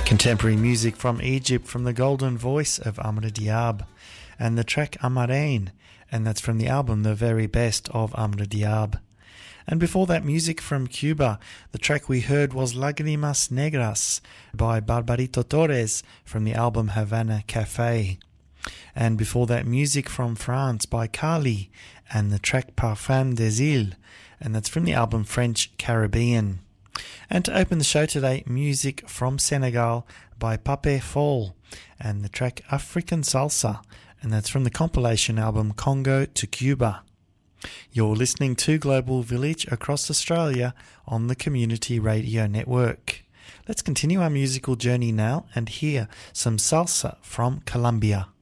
Contemporary music from Egypt from the golden voice of Amr Diab and the track Amarein, and that's from the album The Very Best of Amr Diab. And before that, music from Cuba. The track we heard was Lágrimas Negras by Barbarito Torres from the album Havana Cafe. And before that, music from France by Kali and the track Parfum des Îles, and that's from the album French Caribbean. And to open the show today, music from Senegal by Pape Fall and the track African Salsa, and that's from the compilation album Congo to Cuba. You're listening to Global Village across Australia on the Community Radio Network. Let's continue our musical journey now and hear some salsa from Colombia.